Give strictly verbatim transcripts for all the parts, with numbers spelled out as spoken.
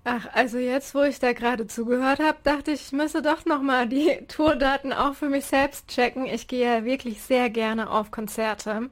Ach, also jetzt, wo ich da gerade zugehört habe, dachte ich, ich müsse doch nochmal die Tourdaten auch für mich selbst checken. Ich gehe ja wirklich sehr gerne auf Konzerte.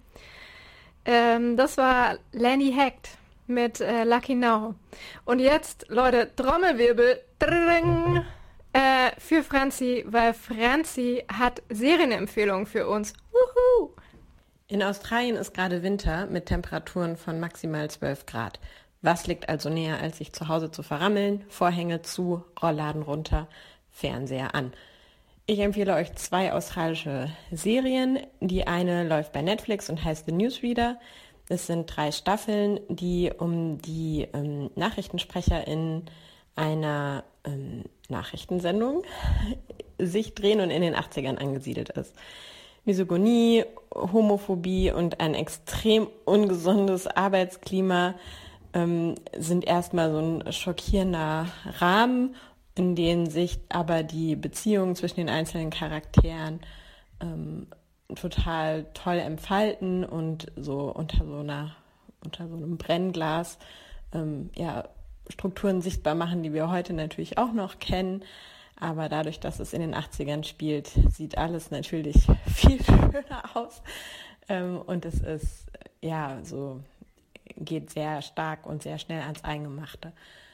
Ähm, das war Lenny Heckt mit äh, Lucky Now. Und jetzt, Leute, Trommelwirbel, dring, äh, für Franzi, weil Franzi hat Serienempfehlungen für uns. Wuhu! In Australien ist gerade Winter mit Temperaturen von maximal zwölf Grad. Was liegt also näher, als sich zu Hause zu verrammeln? Vorhänge zu, Rollladen runter, Fernseher an. Ich empfehle euch zwei australische Serien. Die eine läuft bei Netflix und heißt The Newsreader. Es sind drei Staffeln, die um die ähm, NachrichtensprecherInnen einer ähm, Nachrichtensendung sich drehen und in den achtzigern angesiedelt ist. Misogynie, Homophobie und ein extrem ungesundes Arbeitsklima ähm, sind erstmal so ein schockierender Rahmen, in dem sich aber die Beziehungen zwischen den einzelnen Charakteren ähm, total toll entfalten und so unter so einer unter so einem Brennglas ähm, ja, Strukturen sichtbar machen, die wir heute natürlich auch noch kennen. Aber dadurch, dass es in den achtzigern spielt, sieht alles natürlich viel schöner aus. Ähm, und es ist, ja, so geht sehr stark und sehr schnell ans Eingemachte.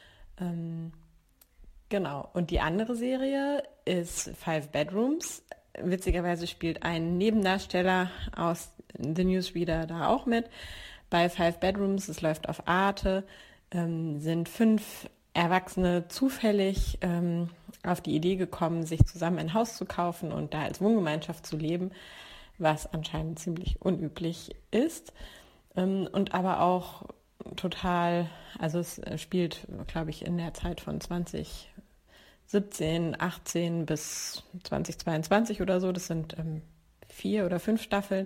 Ähm, genau. Und die andere Serie ist Five Bedrooms. Witzigerweise spielt ein Nebendarsteller aus The Newsreader da auch mit. Bei Five Bedrooms, es läuft auf Arte, ähm, sind fünf Erwachsene zufällig ähm, auf die Idee gekommen, sich zusammen ein Haus zu kaufen und da als Wohngemeinschaft zu leben, was anscheinend ziemlich unüblich ist. Ähm, und aber auch total, also es spielt, glaube ich, in der Zeit von zwanzig siebzehn, achtzehn bis zwanzig zweiundzwanzig oder so. Das sind ähm, vier oder fünf Staffeln.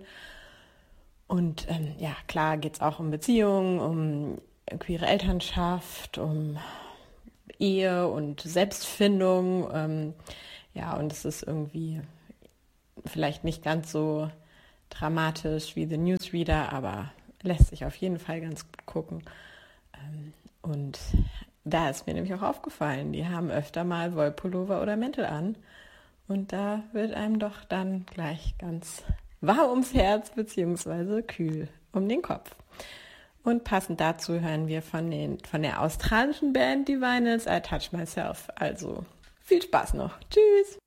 Und ähm, ja, klar geht es auch um Beziehungen, um queere Elternschaft, um Ehe und Selbstfindung. Ähm, ja, und es ist irgendwie vielleicht nicht ganz so dramatisch wie The Newsreader, aber lässt sich auf jeden Fall ganz gut gucken. Ähm, und da ist mir nämlich auch aufgefallen, die haben öfter mal Wollpullover oder Mäntel an. Und da wird einem doch dann gleich ganz warm ums Herz beziehungsweise kühl um den Kopf. Und passend dazu hören wir von, den, von der australischen Band die Vinyls I Touch Myself. Also viel Spaß noch. Tschüss!